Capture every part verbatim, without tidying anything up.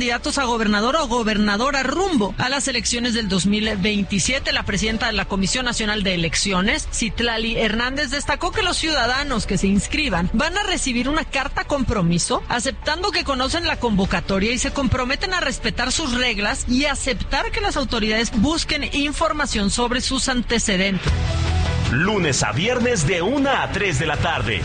candidatos a gobernador o gobernadora rumbo a las elecciones del dos mil veintisiete. La presidenta de la Comisión Nacional de Elecciones, Citlali Hernández, destacó que los ciudadanos que se inscriban van a recibir una carta compromiso aceptando que conocen la convocatoria y se comprometen a respetar sus reglas y aceptar que las autoridades busquen información sobre sus antecedentes. Lunes a viernes de una a tres de la tarde.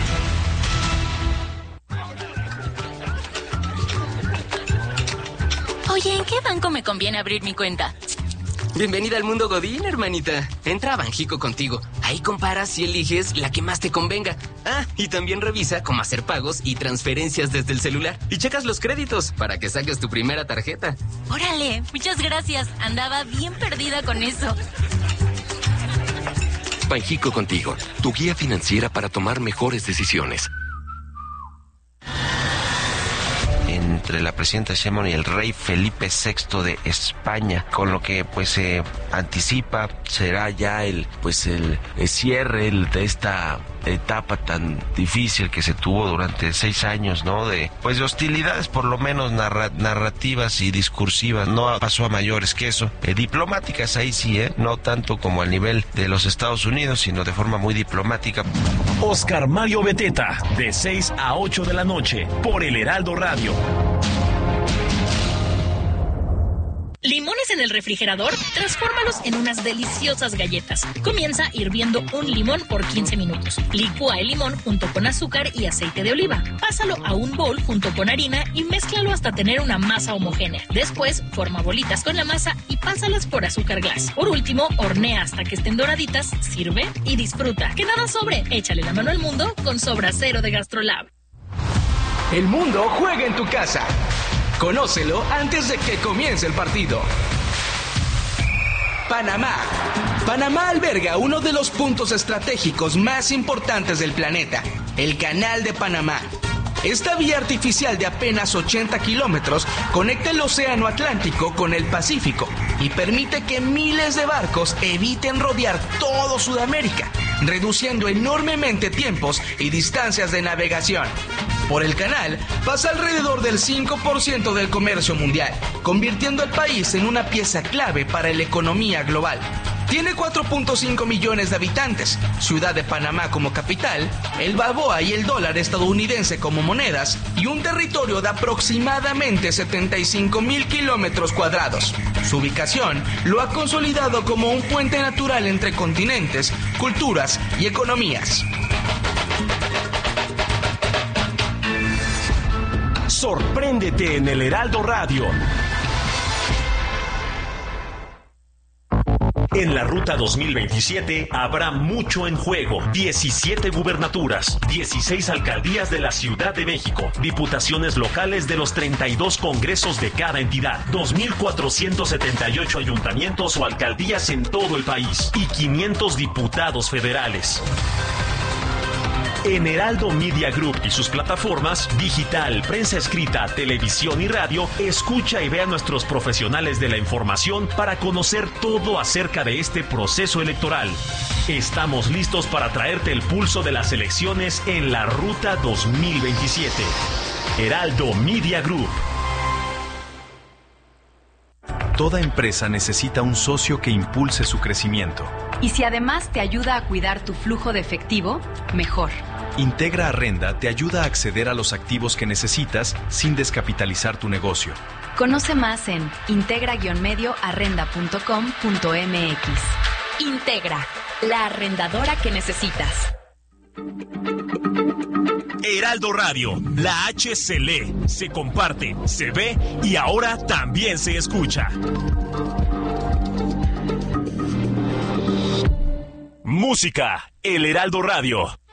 Oye, ¿en qué banco me conviene abrir mi cuenta? Bienvenida al mundo Godín, hermanita. Entra a Banjico Contigo. Ahí comparas y eliges la que más te convenga. Ah, y también revisa cómo hacer pagos y transferencias desde el celular. Y checas los créditos para que saques tu primera tarjeta. Órale, muchas gracias. Andaba bien perdida con eso. Banjico Contigo, tu guía financiera para tomar mejores decisiones. Entre la presidenta Sheinbaum y el rey Felipe sexto de España, con lo que pues se eh, anticipa será ya el pues el, el cierre el, de esta etapa tan difícil que se tuvo durante seis años, ¿no? De pues de hostilidades, por lo menos narra, narrativas y discursivas. No pasó a mayores que eso. Eh, diplomáticas ahí sí, ¿eh? No tanto como al nivel de los Estados Unidos, sino de forma muy diplomática. Oscar Mario Beteta, de seis a ocho de la noche, por el Heraldo Radio. ¿Limones en el refrigerador? Transfórmalos en unas deliciosas galletas. Comienza hirviendo un limón por quince minutos. Licúa el limón junto con azúcar y aceite de oliva. Pásalo a un bowl junto con harina y mézclalo hasta tener una masa homogénea. Después, forma bolitas con la masa y pásalas por azúcar glass. Por último, hornea hasta que estén doraditas, sirve y disfruta. Que nada sobre. Échale la mano al mundo con Sobra Cero de GastroLab. El mundo juega en tu casa. Conócelo antes de que comience el partido. Panamá. Panamá alberga uno de los puntos estratégicos más importantes del planeta, el Canal de Panamá. Esta vía artificial de apenas ochenta kilómetros conecta el Océano Atlántico con el Pacífico y permite que miles de barcos eviten rodear todo Sudamérica, reduciendo enormemente tiempos y distancias de navegación. Por el canal pasa alrededor del cinco por ciento del comercio mundial, convirtiendo al país en una pieza clave para la economía global. Tiene cuatro punto cinco millones de habitantes, Ciudad de Panamá como capital, el balboa y el dólar estadounidense como monedas y un territorio de aproximadamente setenta y cinco mil kilómetros cuadrados. Su ubicación lo ha consolidado como un puente natural entre continentes, culturas y economías. Sorpréndete en el Heraldo Radio. En la Ruta dos mil veintisiete habrá mucho en juego. diecisiete gubernaturas, dieciséis alcaldías de la Ciudad de México, diputaciones locales de los treinta y dos congresos de cada entidad, dos mil cuatrocientos setenta y ocho ayuntamientos o alcaldías en todo el país y quinientos diputados federales. En Heraldo Media Group y sus plataformas digital, prensa escrita, televisión y radio, escucha y ve a nuestros profesionales de la información para conocer todo acerca de este proceso electoral. Estamos listos para traerte el pulso de las elecciones en la Ruta dos mil veintisiete. Heraldo Media Group. Toda empresa necesita un socio que impulse su crecimiento. Y si además te ayuda a cuidar tu flujo de efectivo, mejor. Integra Arrenda te ayuda a acceder a los activos que necesitas sin descapitalizar tu negocio. Conoce más en integra guion medio arrenda punto com punto m x. Integra, la arrendadora que necesitas. Heraldo Radio, la H se lee, se comparte, se ve y ahora también se escucha. Música, el Heraldo Radio.